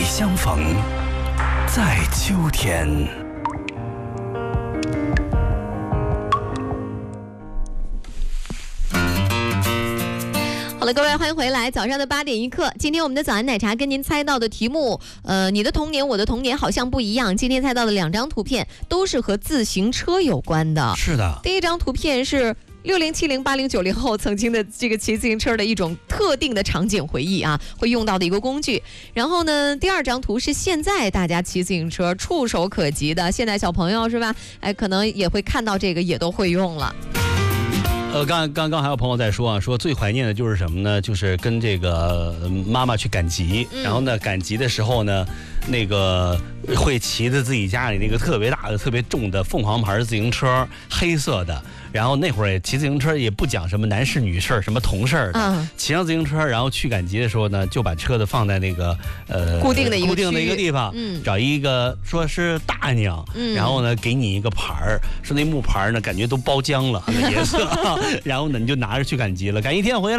相逢在秋天。 好了，各位，欢迎回来，早上的8点1刻。今天我们的早安奶茶跟您猜到的题目，你的童年，我的童年好像不一样。今天猜到的2张图片都是和自行车有关的。 是的， 第一张图片是60、70、80、90后曾经的这个骑自行车的一种特定的场景回忆啊，会用到的一个工具。然后呢，第2张图是现在大家骑自行车触手可及的，现在小朋友是吧？哎，可能也会看到这个，也都会用了。 刚刚还有朋友在说啊，说最怀念的就是什么呢？就是跟这个妈妈去赶集，然后呢，赶集的时候呢，那个会骑着自己家里那个特别大的、特别重的凤凰牌自行车，黑色的。然后那会儿骑自行车也不讲什么男士女士什么同事的，骑上自行车，然后去赶集的时候呢，就把车子放在那个固定的一个地方，找一个说是大娘，然后呢给你一个牌儿，说那木牌呢感觉都包浆了那颜色，然后呢你就拿着去赶集了，赶一天回来。